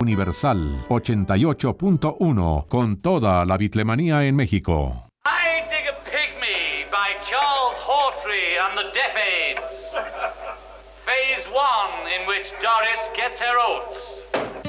Universal 88.1, con toda la bitlemanía en México. I Dig a Pygmy by Charles Hawtrey and the Deaf Aids. Phase 1, in which Doris gets her oats.